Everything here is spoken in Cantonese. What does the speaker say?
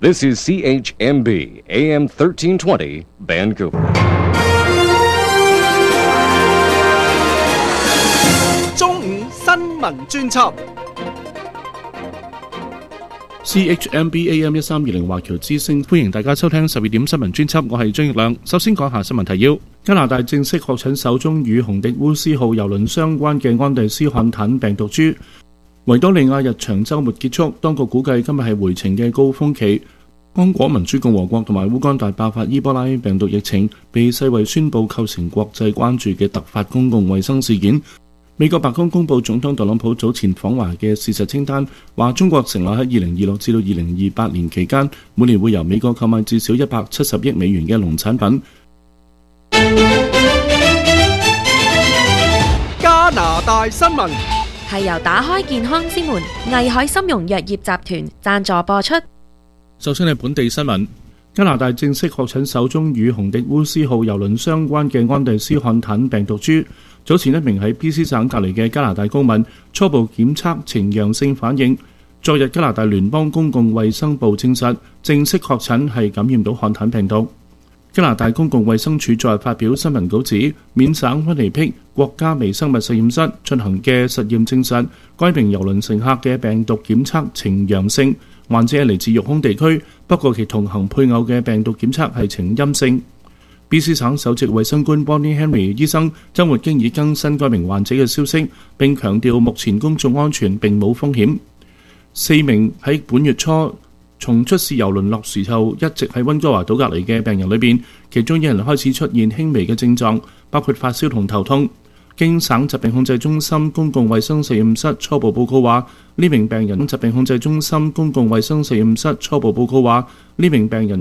This is CHMB AM 1320 Vancouver. 中午新聞專輯 CHMB AM 1320華僑之聲，歡迎大家收聽12點新聞專輯，我係張奕亮。首先講下新聞提要：加拿大正式確診首宗與紅迪烏斯號郵輪相關嘅安第斯漢坦病毒株。維多利亞日長週末結束，當局估計今日係回程嘅高峰期。剛果民主共和國同埋烏干達爆發伊波拉病毒疫情，被世衛宣布構成國際關注嘅突發公共衛生事件。美國白宮公布總統特朗普早前訪華嘅事實清單，話中國承諾喺2026至到2028年期間，每年會由美國購買至少170億美元嘅農產品。 加拿大新聞係由打開健康之門藝海參茸藥業集團贊助播出。 首先係本地新聞，加拿大正式確診首宗與紅迪烏斯號郵輪相關嘅安第斯漢坦病毒株。早前一名喺 BC 省隔離嘅加拿大公民初步檢測呈陽性反應，昨日加拿大聯邦公共衛生部證實正式確診係感染到漢坦病毒。加拿大公共衛生署在發表新聞稿指，緬省溫尼碧國家微生物實驗室進行嘅實驗證實，該名郵輪乘客嘅病毒檢測呈陽性，患者係嚟自育空地區，不過其同行配偶嘅病毒檢測係呈陰性。BC 省首席衛生官 Bonnie Henry 醫生週末經已更新該名患者嘅消息，並強調目前公眾安全並冇風險。4名喺本月初從出事郵輪落時後一直喺溫哥華島隔離嘅病人裏邊，其中一人開始出現輕微嘅症狀，包括發燒同頭痛。經省疾病控制中心公共衛生實驗室初步報告話，呢名病人疾病控制中心公共衛生實驗室初步報告話，呢名病人